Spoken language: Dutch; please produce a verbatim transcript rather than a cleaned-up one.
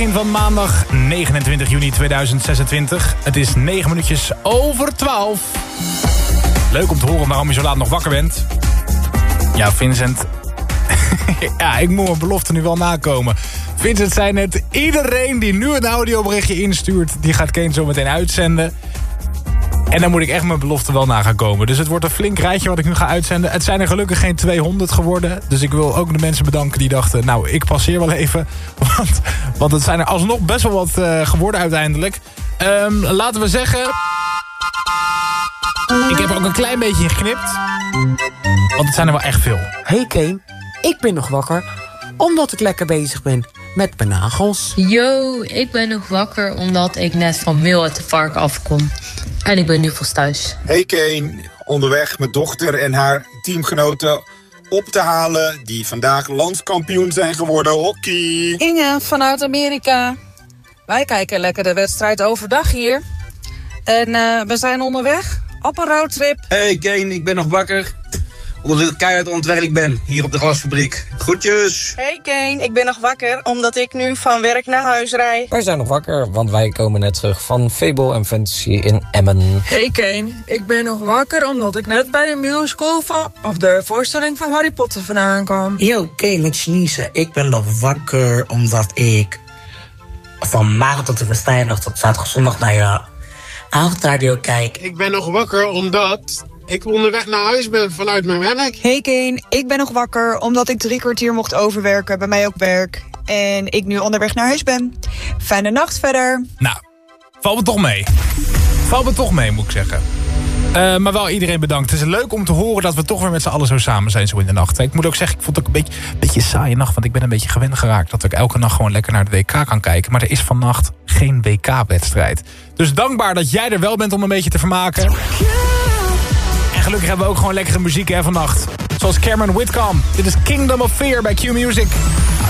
Van maandag negenentwintig juni tweeduizend zesentwintig. Het is negen minuutjes over twaalf. Leuk om te horen waarom je zo laat nog wakker bent. Ja, Vincent. Ja, ik moet mijn belofte nu wel nakomen. Vincent zei net, iedereen die nu een audioberichtje instuurt, die gaat Kane zo meteen uitzenden. En dan moet ik echt mijn belofte wel na gaan komen. Dus het wordt een flink rijtje wat ik nu ga uitzenden. Het zijn er gelukkig geen tweehonderd geworden. Dus ik wil ook de mensen bedanken die dachten, nou, ik passeer wel even. Want, want het zijn er alsnog best wel wat uh, geworden uiteindelijk. Um, laten we zeggen, ik heb er ook een klein beetje in geknipt. Want het zijn er wel echt veel. Hey Kane, ik ben nog wakker omdat ik lekker bezig ben met mijn nagels. Yo, ik ben nog wakker omdat ik net van Mil uit de vark afkom. En ik ben nu vast thuis. Hey Kane, onderweg mijn dochter en haar teamgenoten op te halen die vandaag landskampioen zijn geworden hockey. Inge vanuit Amerika. Wij kijken lekker de wedstrijd overdag hier. En uh, we zijn onderweg op een roadtrip. Hey Kane, ik ben nog wakker omdat ik keihard aan het werk ben hier op de glasfabriek. Groetjes. Hey Kane, ik ben nog wakker omdat ik nu van werk naar huis rijd. Wij zijn nog wakker, want wij komen net terug van Fable en Fantasy in Emmen. Hey Kane, ik ben nog wakker omdat ik net bij de musical van, of de voorstelling van Harry Potter vandaan kwam. Yo Kane, met Chinese. Ik ben nog wakker omdat ik van maandag tot de vrijdag tot zaterdag zondag naar je avondradio kijk. Ik ben nog wakker omdat ik onderweg naar huis ben vanuit mijn werk. Hey Kane, ik ben nog wakker omdat ik drie kwartier mocht overwerken bij mij op werk. En ik nu onderweg naar huis ben. Fijne nacht verder. Nou, valt me toch mee. Valt me toch mee, moet ik zeggen. Uh, maar wel iedereen bedankt. Het is leuk om te horen dat we toch weer met z'n allen zo samen zijn zo in de nacht. Ik moet ook zeggen, ik vond het ook een beetje, beetje een saaie nacht. Want ik ben een beetje gewend geraakt dat ik elke nacht gewoon lekker naar de W K kan kijken. Maar er is vannacht geen W K-wedstrijd. Dus dankbaar dat jij er wel bent om een beetje te vermaken. En gelukkig hebben we ook gewoon lekkere muziek hè, vannacht. Zoals Cameron Whitcomb. Dit is Kingdom of Fear bij Q Music.